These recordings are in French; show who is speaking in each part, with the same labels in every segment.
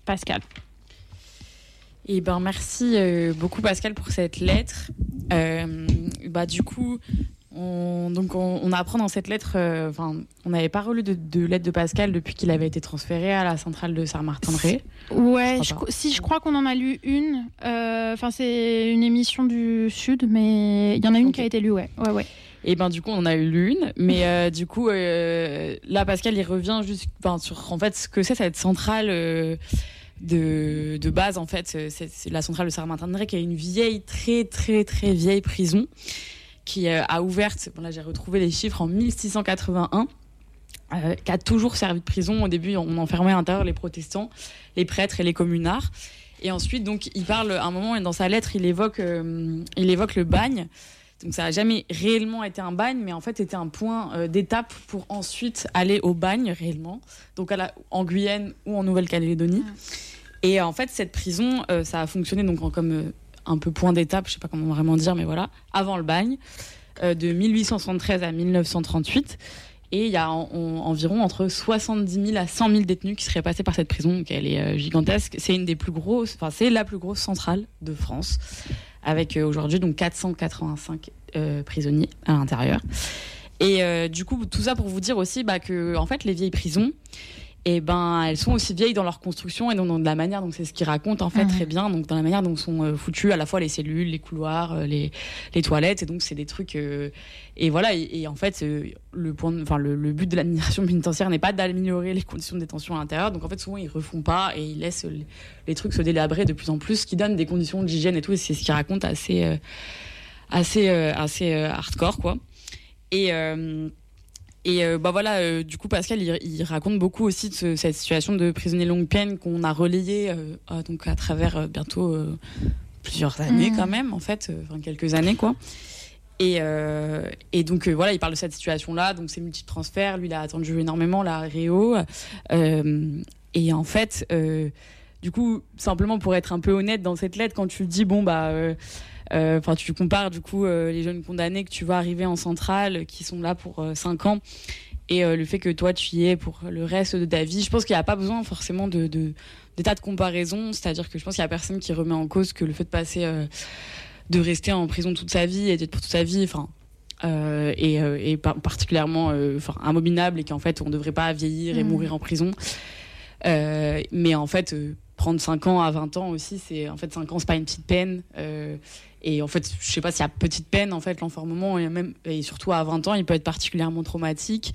Speaker 1: Pascal.
Speaker 2: Eh ben, merci beaucoup Pascal pour cette lettre. Du coup, on apprend dans cette lettre, on n'avait pas relu de lettre de Pascal depuis qu'il avait été transféré à la centrale de Saint-Martin-de-Ré.
Speaker 1: Ouais, je crois qu'on en a lu une. C'est une émission du Sud, mais il y en a une qui a été lue, ouais.
Speaker 2: Et du coup, on en a eu l'une, mais là, Pascal, il revient juste sur en fait ce que c'est cette centrale. De base, en fait, c'est la centrale de Saint-Martin-de-Ré qui est une vieille, très très très vieille prison qui a ouverte, là j'ai retrouvé les chiffres, en 1681, qui a toujours servi de prison. Au début, on enfermait à l'intérieur les protestants, les prêtres et les communards. Et ensuite, donc, il parle à un moment, et dans sa lettre, il évoque le bagne. Donc ça n'a jamais réellement été un bagne, mais en fait c'était un point d'étape pour ensuite aller au bagne réellement, donc en Guyane ou en Nouvelle-Calédonie. Et en fait cette prison, ça a fonctionné donc comme un peu point d'étape, je sais pas comment vraiment dire, mais voilà, avant le bagne, de 1873 à 1938. Et il y a environ entre 70 000 à 100 000 détenus qui seraient passés par cette prison, donc elle est gigantesque. C'est une des plus grosses, c'est la plus grosse centrale de France, avec aujourd'hui donc 485 prisonniers à l'intérieur. Et du coup, tout ça pour vous dire aussi que en fait, les vieilles prisons, elles sont aussi vieilles dans leur construction et dans la manière dont c'est ce qu'ils racontent en fait très bien, donc dans la manière dont sont foutues à la fois les cellules, les couloirs, les toilettes, et donc c'est des trucs et voilà, et en fait le but de l'administration pénitentiaire n'est pas d'améliorer les conditions de détention à l'intérieur, donc en fait souvent ils refont pas et ils laissent les trucs se délabrer de plus en plus, ce qui donne des conditions d'hygiène et tout, et c'est ce qu'ils racontent assez hardcore quoi. Du coup Pascal il raconte beaucoup aussi de cette situation de prisonniers longue peine qu'on a relayé donc à travers bientôt plusieurs années quand même en fait, quelques années quoi. Et donc il parle de cette situation là, donc ces multiples transferts, lui il a attendu énormément la Réau, et en fait du coup simplement pour être un peu honnête dans cette lettre, quand tu dis tu compares du coup les jeunes condamnés que tu vois arriver en centrale qui sont là pour 5 ans et le fait que toi tu y es pour le reste de ta vie, je pense qu'il n'y a pas besoin forcément d'état de comparaison, c'est-à-dire que je pense qu'il n'y a personne qui remet en cause que le fait de passer de rester en prison toute sa vie et d'être pour toute sa vie particulièrement abominable, et qu'en fait on ne devrait pas vieillir et mourir en prison, mais en fait prendre 5 ans à 20 ans aussi, c'est en fait 5 ans c'est pas une petite peine, et en fait je sais pas s'il y a petite peine, en fait l'enfermement et surtout à 20 ans il peut être particulièrement traumatique,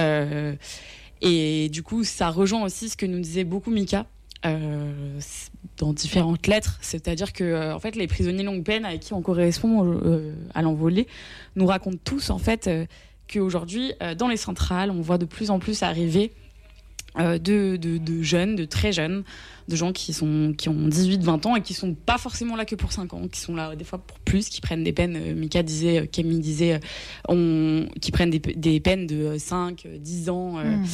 Speaker 2: et du coup ça rejoint aussi ce que nous disait beaucoup Mika dans différentes lettres, c'est-à-dire que en fait les prisonniers longue peine avec qui on correspond à l'envolée nous racontent tous en fait qu'aujourd'hui dans les centrales on voit de plus en plus arriver de jeunes, de très jeunes, de gens qui ont 18-20 ans et qui sont pas forcément là que pour 5 ans, qui sont là des fois pour plus, qui prennent des peines, Camille disait, qui prennent des peines de 5-10 ans,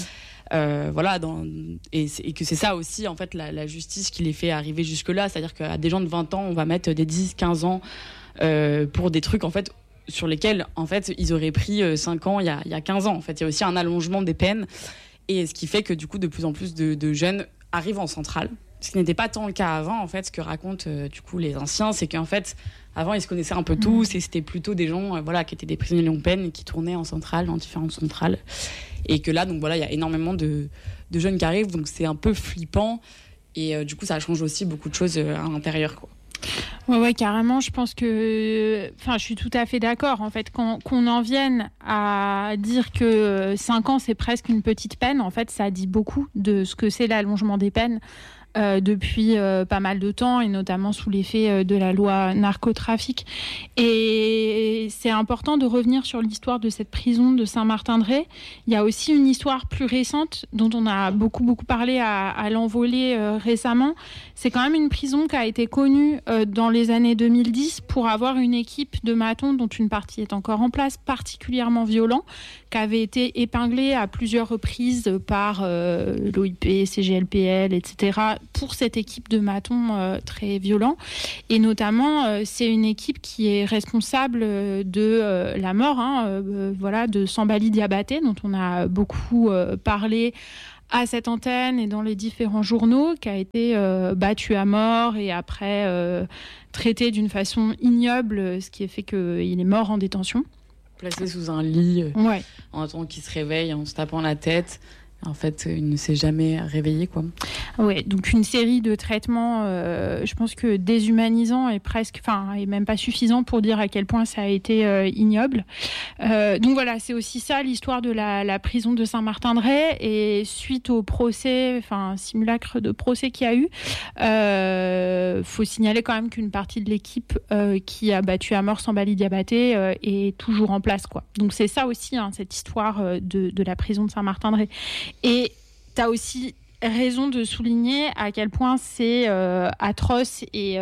Speaker 2: et que c'est ça aussi en fait la justice qui les fait arriver jusque là, c'est-à-dire qu'à des gens de 20 ans on va mettre des 10-15 ans pour des trucs en fait sur lesquels en fait ils auraient pris 5 ans il y a 15 ans. En fait il y a aussi un allongement des peines, et ce qui fait que du coup de plus en plus de jeunes arrivent en centrale, ce qui n'était pas tant le cas avant. En fait ce que racontent du coup les anciens, c'est qu'en fait avant ils se connaissaient un peu tous et c'était plutôt des gens qui étaient des prisonniers longue peine et qui tournaient en centrale, dans différentes centrales, et que là donc il y a énormément de jeunes qui arrivent, donc c'est un peu flippant, et du coup ça change aussi beaucoup de choses à l'intérieur quoi.
Speaker 1: Ouais, carrément. Je pense que, je suis tout à fait d'accord. En fait, qu'on en vienne à dire que 5 ans c'est presque une petite peine, en fait, ça dit beaucoup de ce que c'est l'allongement des peines depuis pas mal de temps, et notamment sous l'effet de la loi narcotrafic. Et c'est important de revenir sur l'histoire de cette prison de Saint-Martin-de-Ré. Il y a aussi une histoire plus récente dont on a beaucoup parlé à l'envolée récemment. C'est quand même une prison qui a été connue dans les années 2010 pour avoir une équipe de matons dont une partie est encore en place, particulièrement violent, qui avait été épinglée à plusieurs reprises par l'OIP, CGLPL, etc., pour cette équipe de matons très violents. Et notamment, c'est une équipe qui est responsable de la mort de Sambali Diabaté, dont on a beaucoup parlé à cette antenne et dans les différents journaux, qui a été battu à mort et après traité d'une façon ignoble, ce qui a fait qu'il est mort en détention.
Speaker 2: Placé sous un lit,
Speaker 1: Ouais.
Speaker 2: en attendant qu'il se réveille, en se tapant la tête. En fait, il ne s'est jamais réveillé, quoi.
Speaker 1: Ouais, donc une série de traitements, je pense que déshumanisants et presque, enfin, et même pas suffisant pour dire à quel point ça a été ignoble. Donc voilà, c'est aussi ça l'histoire de la prison de Saint-Martin-de-Ré. Et suite au procès, enfin, simulacre de procès qu'il y a eu, faut signaler quand même qu'une partie de l'équipe qui a battu à mort Sambali Diabaté est toujours en place, quoi. Donc c'est ça aussi, hein, cette histoire de la prison de Saint-Martin-de-Ré. Et tu as aussi raison de souligner à quel point c'est atroce et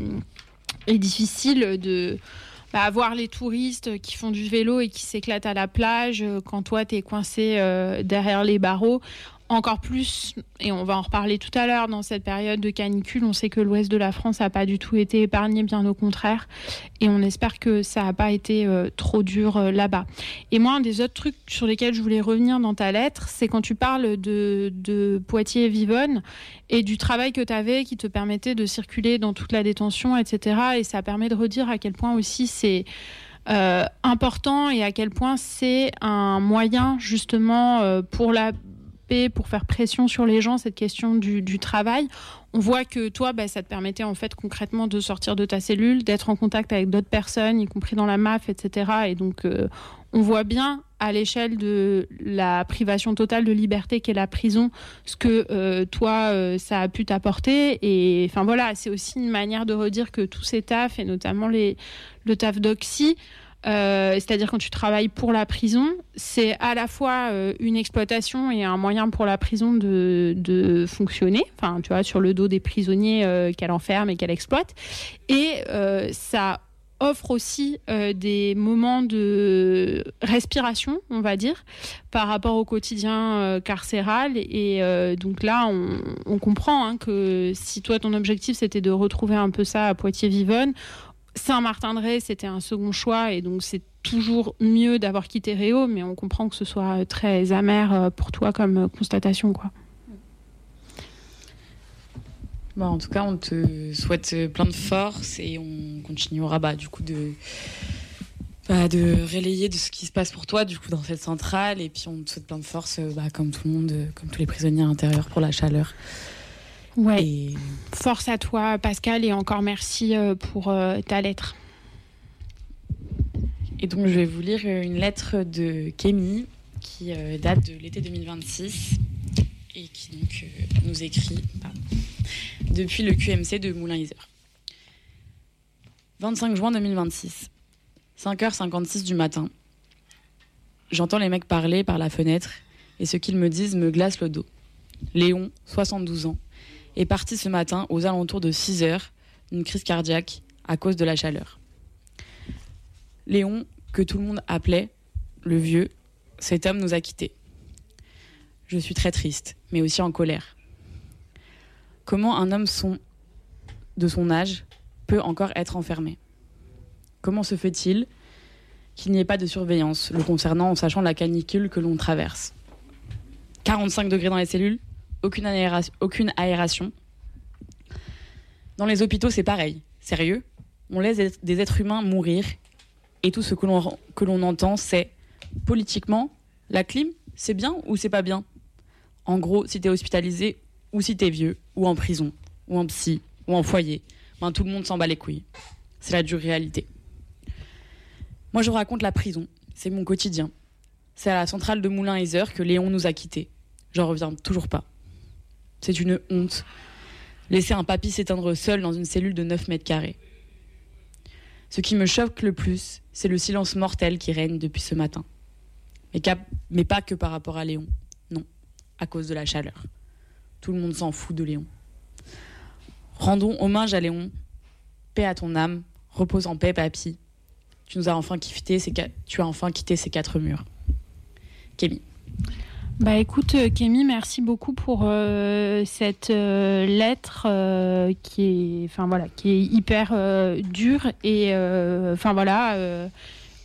Speaker 1: difficile de voir les touristes qui font du vélo et qui s'éclatent à la plage quand toi, tu es coincé derrière les barreaux. Encore plus, et on va en reparler tout à l'heure, dans cette période de canicule, on sait que l'ouest de la France n'a pas du tout été épargné, bien au contraire. Et on espère que ça n'a pas été trop dur là-bas. Et moi, un des autres trucs sur lesquels je voulais revenir dans ta lettre, c'est quand tu parles de Poitiers-Vivonne et du travail que tu avais qui te permettait de circuler dans toute la détention, etc. Et ça permet de redire à quel point aussi c'est important et à quel point c'est un moyen justement pour faire pression sur les gens, cette question du travail. On voit que toi, ça te permettait en fait concrètement de sortir de ta cellule, d'être en contact avec d'autres personnes, y compris dans la MAF, etc. Et donc, on voit bien à l'échelle de la privation totale de liberté qu'est la prison, ce que toi, ça a pu t'apporter. Et enfin voilà, c'est aussi une manière de redire que tous ces tafs, et notamment le taf d'Oxy, c'est-à-dire quand tu travailles pour la prison, c'est à la fois une exploitation et un moyen pour la prison de fonctionner, enfin tu vois, sur le dos des prisonniers qu'elle enferme et qu'elle exploite, et ça offre aussi des moments de respiration, on va dire, par rapport au quotidien carcéral. Et donc là, on comprend que si toi, ton objectif, c'était de retrouver un peu ça à Poitiers-Vivonne, Saint-Martin-de-Ré, c'était un second choix, et donc c'est toujours mieux d'avoir quitté Réau, mais on comprend que ce soit très amer pour toi comme constatation, quoi.
Speaker 2: En tout cas, on te souhaite plein de force et on continuera du coup de relayer de ce qui se passe pour toi du coup dans cette centrale, et puis on te souhaite plein de force comme tout le monde, comme tous les prisonniers intérieurs, pour la chaleur.
Speaker 1: Ouais. Et force à toi, Pascal, et encore merci pour ta lettre.
Speaker 2: Et donc, je vais vous lire une lettre de Kémy qui date de l'été 2026 et qui donc nous écrit depuis le QMC de Moulins-Isère. 25 juin 2026, 5h56 du matin. J'entends les mecs parler par la fenêtre et ce qu'ils me disent me glace le dos. Léon, 72 ans, est parti ce matin aux alentours de 6h d'une crise cardiaque à cause de la chaleur. Léon, que tout le monde appelait le vieux, cet homme nous a quittés. Je suis très triste, mais aussi en colère. Comment un homme de son âge peut encore être enfermé ? Comment se fait-il qu'il n'y ait pas de surveillance le concernant en sachant la canicule que l'on traverse ? 45 degrés dans les cellules, aucune aération. Dans les hôpitaux, c'est pareil. Sérieux ? On laisse des êtres humains mourir et tout ce que l'on entend, c'est politiquement, la clim, c'est bien ou c'est pas bien ? En gros, si t'es hospitalisé ou si t'es vieux, ou en prison, ou en psy, ou en foyer, tout le monde s'en bat les couilles. C'est la dure réalité. Moi, je raconte la prison. C'est mon quotidien. C'est à la centrale de Moulins-Isère que Léon nous a quittés. J'en reviens toujours pas. C'est une honte. Laisser un papy s'éteindre seul dans une cellule de 9 mètres carrés. Ce qui me choque le plus, c'est le silence mortel qui règne depuis ce matin. Mais pas que par rapport à Léon. Non, à cause de la chaleur. Tout le monde s'en fout de Léon. Rendons hommage à Léon. Paix à ton âme. Repose en paix, papy. Tu as enfin quitté ces 4 murs. Kémy.
Speaker 1: Écoute, Kémy, merci beaucoup pour cette lettre qui est hyper dure et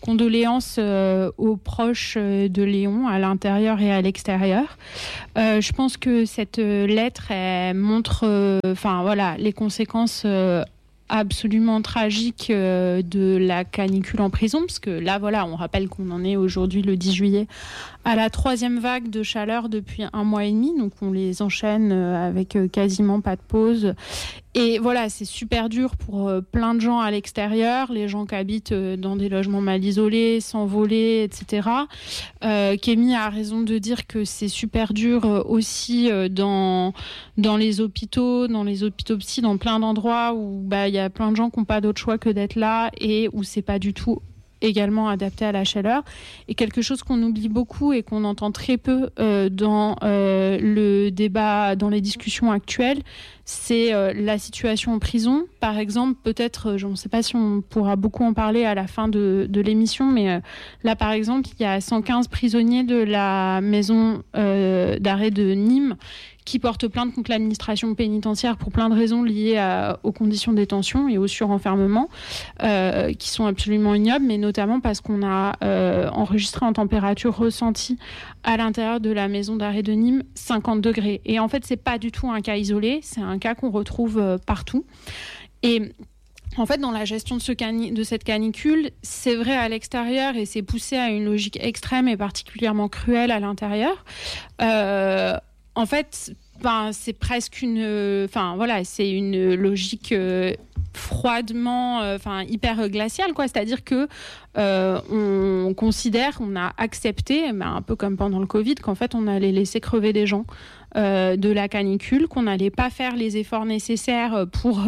Speaker 1: condoléances aux proches de Léon à l'intérieur et à l'extérieur. Je pense que cette lettre elle montre les conséquences absolument tragique de la canicule en prison, parce que là, on rappelle qu'on en est aujourd'hui le 10 juillet à la 3e vague de chaleur depuis 1 mois et demi, donc on les enchaîne avec quasiment pas de pause. Et voilà, c'est super dur pour plein de gens à l'extérieur, les gens qui habitent dans des logements mal isolés, sans voler, etc. Kémy a raison de dire que c'est super dur aussi dans les hôpitaux, psy, dans plein d'endroits où il y a plein de gens qui n'ont pas d'autre choix que d'être là et où c'est pas du tout également adapté à la chaleur. Et quelque chose qu'on oublie beaucoup et qu'on entend très peu dans le débat, dans les discussions actuelles, c'est la situation en prison. Par exemple, peut-être, je ne sais pas si on pourra beaucoup en parler à la fin de l'émission, mais là, par exemple, il y a 115 prisonniers de la maison d'arrêt de Nîmes qui portent plainte contre l'administration pénitentiaire pour plein de raisons liées aux conditions de détention et au surenfermement, qui sont absolument ignobles, mais notamment parce qu'on a enregistré en température ressentie à l'intérieur de la maison d'arrêt de Nîmes 50 degrés. Et en fait, c'est pas du tout un cas isolé, c'est un cas qu'on retrouve partout. Et en fait, dans la gestion de cette canicule, c'est vrai à l'extérieur et c'est poussé à une logique extrême et particulièrement cruelle à l'intérieur. En fait, c'est presque c'est une logique froidement, hyper glaciale, quoi. C'est-à-dire que on considère, on a accepté, un peu comme pendant le Covid, qu'en fait, on allait laisser crever des gens de la canicule, qu'on n'allait pas faire les efforts nécessaires pour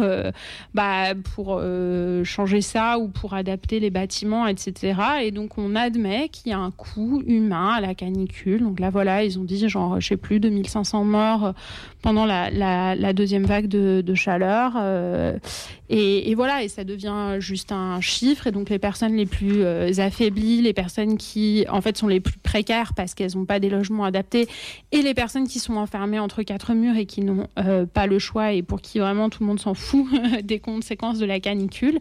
Speaker 1: changer ça ou pour adapter les bâtiments, etc. Et donc, on admet qu'il y a un coût humain à la canicule. Donc là, ils ont dit, 2500 morts pendant la deuxième vague de chaleur. Et voilà, et ça devient juste un chiffre. Et donc, les personnes les plus affaiblies, les personnes qui, en fait, sont les plus précaires parce qu'elles n'ont pas des logements adaptés, et les personnes qui sont enfermées entre 4 murs et qui n'ont pas le choix et pour qui vraiment tout le monde s'en fout des conséquences de la canicule,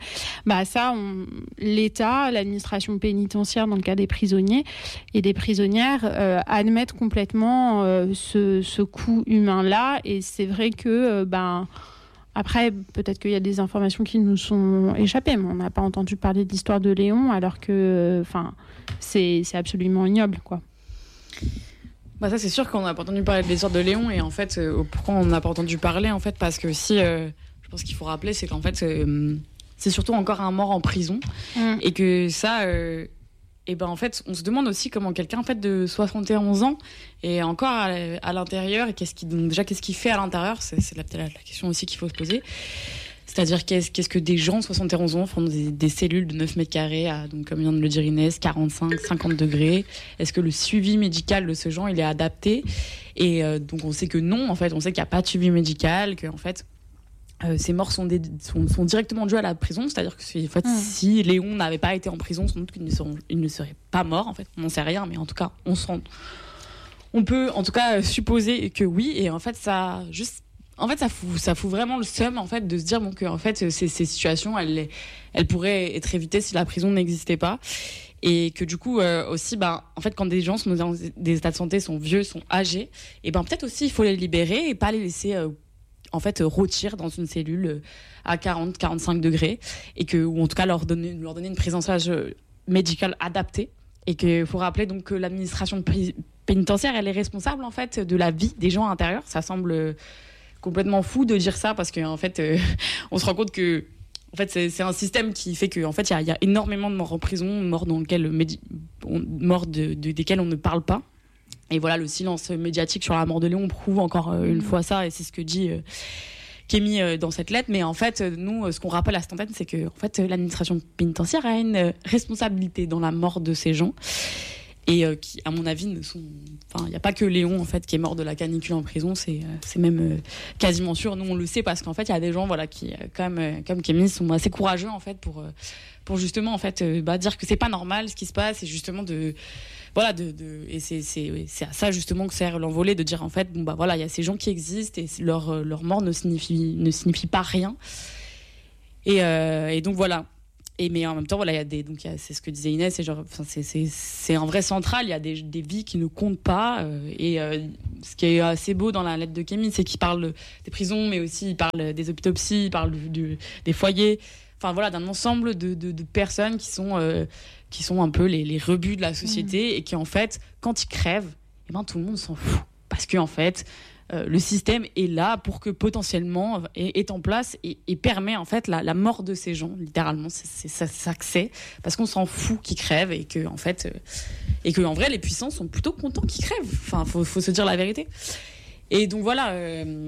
Speaker 1: l'État, l'administration pénitentiaire dans le cas des prisonniers et des prisonnières admettent complètement ce coût humain-là. Et c'est vrai que après, peut-être qu'il y a des informations qui nous sont échappées, mais on n'a pas entendu parler de l'histoire de Léon, alors que c'est absolument ignoble, quoi.
Speaker 2: Ça, c'est sûr qu'on n'a pas entendu parler de l'histoire de Léon, et en fait, pourquoi on n'a pas entendu parler, en fait, parce que aussi, je pense qu'il faut rappeler, c'est qu'en fait, c'est surtout encore un mort en prison, et que ça... en fait, on se demande aussi comment quelqu'un en fait, de 71 ans est encore à l'intérieur, et qu'est-ce qu'il fait à l'intérieur, c'est peut-être la question aussi qu'il faut se poser. C'est-à-dire qu'est-ce que des gens de 71 ans font dans des cellules de 9 mètres carrés à, donc, comme vient de le dire Inès, 45, 50 degrés. Est-ce que le suivi médical de ce genre, il est adapté? Et donc on sait que non, en fait, on sait qu'il n'y a pas de suivi médical, que en fait, ces morts sont directement dues à la prison. C'est-à-dire que si Léon n'avait pas été en prison, sans doute qu'il ne serait pas mort. En fait, on n'en sait rien, mais en tout cas, on peut en tout cas supposer que oui. Et en fait, ça fout vraiment le seum, en fait, de se dire que en fait ces situations elles pourraient être évitées si la prison n'existait pas, et que du coup aussi en fait quand des gens sont dans des états de santé, sont vieux, sont âgés, et peut-être aussi il faut les libérer et pas les laisser en fait rôtir dans une cellule à 40-45 degrés, ou en tout cas leur donner une prise en charge médicale adaptée. Et qu'il faut rappeler donc que l'administration pénitentiaire, elle est responsable en fait de la vie des gens à l'intérieur. Ça semble complètement fou de dire ça, parce qu'en fait, on se rend compte que en fait, c'est un système qui fait qu'en fait, il y a énormément de morts en prison, morts desquelles on ne parle pas. Et voilà, le silence médiatique sur la mort de Léon prouve encore une fois ça, et c'est ce que dit Kémy dans cette lettre. Mais en fait, nous, ce qu'on rappelle à cette antenne, c'est que en fait, l'administration pénitentiaire a une responsabilité dans la mort de ces gens. Et qui, à mon avis, il n'y a pas que Léon en fait qui est mort de la canicule en prison, c'est même quasiment sûr. Nous, on le sait parce qu'en fait, il y a des gens qui, quand même, comme Kémy, sont assez courageux en fait pour justement en fait dire que c'est pas normal ce qui se passe, et justement et c'est à ça justement que sert l'envolée, de dire en fait il y a ces gens qui existent, et leur mort ne signifie pas rien. Et donc voilà. mais en même temps, voilà, c'est ce que disait Inès, c'est un vrai central. Il y a des vies qui ne comptent pas. Ce qui est assez beau dans la lettre de Kémy, c'est qu'il parle des prisons, mais aussi il parle des hôpitaux psy, il parle des foyers. Enfin voilà, d'un ensemble de personnes qui sont un peu les rebuts de la société et qui en fait, quand ils crèvent, eh ben tout le monde s'en fout parce que en fait. Le système est là pour que potentiellement est en place et permet en fait la mort de ces gens, littéralement. C'est ça que c'est, parce qu'on s'en fout qu'ils crèvent et que en fait et que en vrai les puissants sont plutôt contents qu'ils crèvent. Enfin, faut se dire la vérité. Et donc voilà.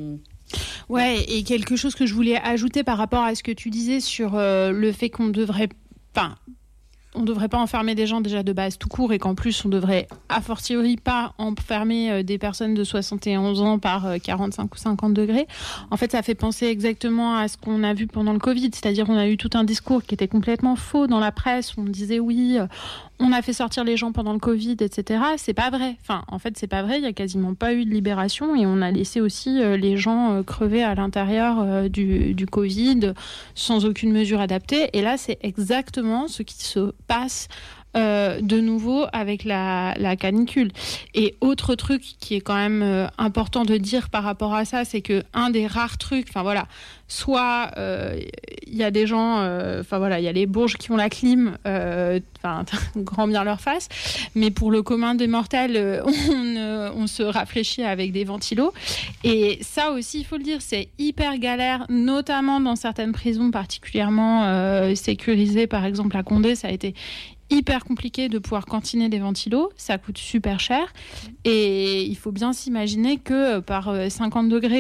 Speaker 1: Ouais, et quelque chose que je voulais ajouter par rapport à ce que tu disais sur le fait qu'on devrait on ne devrait pas enfermer des gens déjà de base tout court et qu'en plus on devrait a fortiori pas enfermer des personnes de 71 ans par 45 ou 50 degrés. En fait, ça fait penser exactement à ce qu'on a vu pendant le Covid, c'est-à-dire on a eu tout un discours qui était complètement faux dans la presse. On disait oui, on a fait sortir les gens pendant le Covid, etc. C'est pas vrai. Enfin, en fait, c'est pas vrai. Il y a quasiment pas eu de libération et on a laissé aussi les gens crever à l'intérieur du Covid sans aucune mesure adaptée. Et là, c'est exactement ce qui se passe de nouveau avec la canicule. Et autre truc qui est quand même important de dire par rapport à ça, c'est que un des rares trucs, enfin voilà, soit il y a des gens, enfin voilà, il y a les bourges qui ont la clim, enfin grand bien leur face, mais pour le commun des mortels, on se rafraîchit avec des ventilos. Et ça aussi, il faut le dire, c'est hyper galère, notamment dans certaines prisons particulièrement sécurisées, par exemple à Condé, ça a été hyper compliqué de pouvoir cantiner des ventilos, ça coûte super cher et il faut bien s'imaginer que par 50 degrés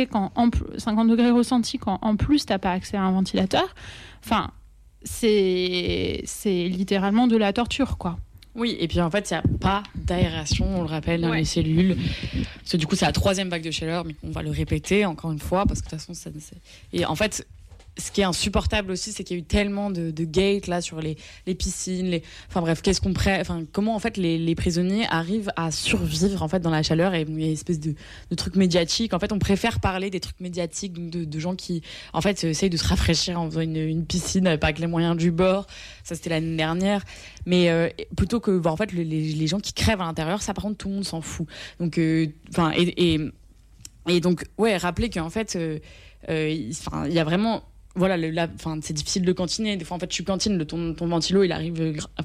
Speaker 1: ressentis quand en plus t'as pas accès à un ventilateur, enfin c'est littéralement de la torture quoi.
Speaker 2: Oui, et puis en fait, il n'y a pas d'aération, on le rappelle, dans les cellules. Parce que du coup, c'est la 3e vague de chaleur, mais on va le répéter encore une fois, parce que de toute façon, et en fait, ce qui est insupportable aussi, c'est qu'il y a eu tellement de gates là sur les piscines, enfin bref, comment en fait les prisonniers arrivent à survivre en fait dans la chaleur, et il y a une espèce de truc médiatique. En fait, on préfère parler des trucs médiatiques, donc de gens qui en fait essayent de se rafraîchir en faisant une piscine avec les moyens du bord. Ça, c'était l'année dernière. Mais plutôt que en fait les gens qui crèvent à l'intérieur, ça par contre tout le monde s'en fout. Donc enfin et donc ouais, rappeler qu'en fait il y a vraiment voilà, c'est difficile de cantiner. Des fois, en fait, tu cantines, ton ventilo, il arrive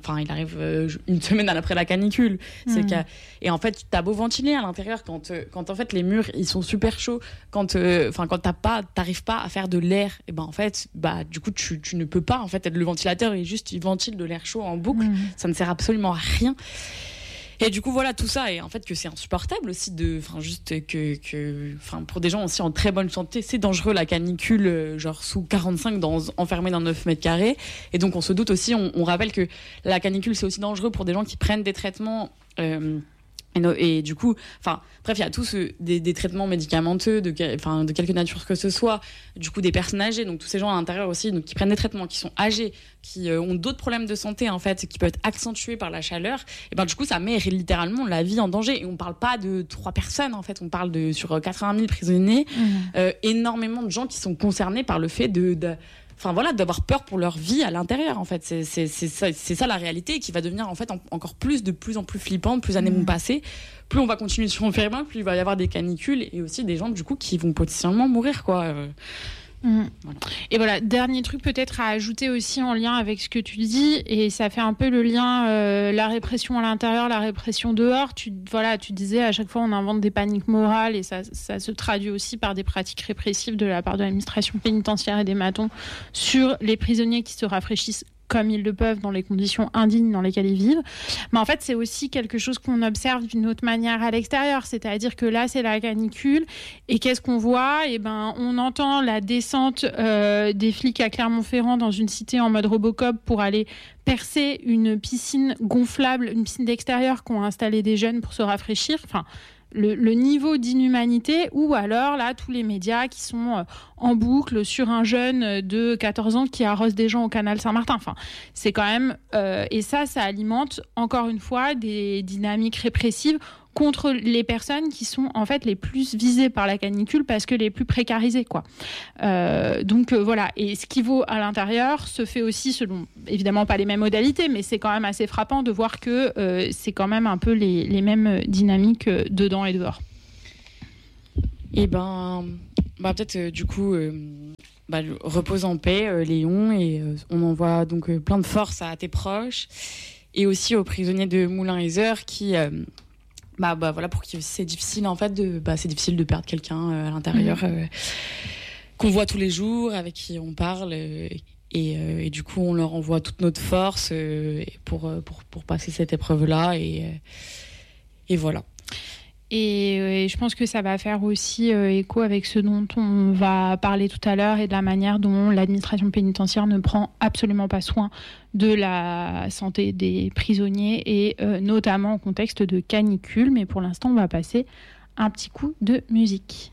Speaker 2: une semaine après la canicule. Et en fait, t'as beau ventiler à l'intérieur quand en fait les murs ils sont super chauds, quand t'arrives pas à faire de l'air, et ben en fait, du coup tu ne peux pas en fait être le ventilateur et juste il ventile de l'air chaud en boucle. Ça ne sert absolument à rien. Et du coup, voilà, tout ça, et en fait, que c'est insupportable aussi pour des gens aussi en très bonne santé, c'est dangereux la canicule, genre sous 45, enfermé dans 9 mètres carrés. Et donc, on se doute aussi, on rappelle que la canicule, c'est aussi dangereux pour des gens qui prennent des traitements. Et du coup, enfin, bref, il y a tous des traitements médicamenteux de quelque nature que ce soit. Du coup, des personnes âgées, donc tous ces gens à l'intérieur aussi, donc qui prennent des traitements, qui sont âgés, qui ont d'autres problèmes de santé en fait, qui peuvent être accentués par la chaleur. Et ben du coup, ça met littéralement la vie en danger. Et on parle pas de 3 personnes en fait, on parle sur 80 000 prisonniers, énormément de gens qui sont concernés par le fait d'avoir peur pour leur vie à l'intérieur en fait. C'est ça la réalité, qui va devenir en fait encore de plus en plus flippante. Plus années vont passer, plus on va continuer de s'enfermer, plus il va y avoir des canicules et aussi des gens du coup qui vont potentiellement mourir quoi.
Speaker 1: Voilà. Et voilà, dernier truc peut-être à ajouter aussi en lien avec ce que tu dis, et ça fait un peu le lien la répression à l'intérieur, la répression dehors. Tu disais à chaque fois on invente des paniques morales, et ça se traduit aussi par des pratiques répressives de la part de l'administration pénitentiaire et des matons sur les prisonniers qui se rafraîchissent comme ils le peuvent dans les conditions indignes dans lesquelles ils vivent. Mais en fait, c'est aussi quelque chose qu'on observe d'une autre manière à l'extérieur. C'est-à-dire que là, c'est la canicule. Et qu'est-ce qu'on voit ? Eh ben, on entend la descente des flics à Clermont-Ferrand dans une cité en mode Robocop pour aller percer une piscine gonflable, une piscine d'extérieur qu'ont installé des jeunes pour se rafraîchir. Enfin, le niveau d'inhumanité, ou alors là tous les médias qui sont en boucle sur un jeune de 14 ans qui arrose des gens au canal Saint-Martin. Enfin, c'est quand même... et ça alimente, encore une fois, des dynamiques répressives contre les personnes qui sont en fait les plus visées par la canicule parce que les plus précarisées, quoi. Donc voilà. Et ce qui vaut à l'intérieur se fait aussi selon, évidemment pas les mêmes modalités, mais c'est quand même assez frappant de voir que c'est quand même un peu les mêmes dynamiques dedans et dehors.
Speaker 2: Et peut-être du coup repose en paix, Léon, et on envoie donc plein de force à tes proches et aussi aux prisonniers de Moulins-et-Heures qui voilà, pour qui c'est difficile en fait c'est difficile de perdre quelqu'un à l'intérieur qu'on voit tous les jours, avec qui on parle et du coup on leur envoie toute notre force pour passer cette épreuve là et voilà.
Speaker 1: Et je pense que ça va faire aussi écho avec ce dont on va parler tout à l'heure et de la manière dont l'administration pénitentiaire ne prend absolument pas soin de la santé des prisonniers et notamment en contexte de canicule. Mais pour l'instant, on va passer un petit coup de musique.